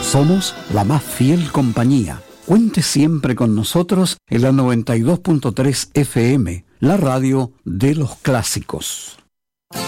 Somos la más fiel compañía. Cuente siempre con nosotros en la 92.3 FM, la radio de los clásicos.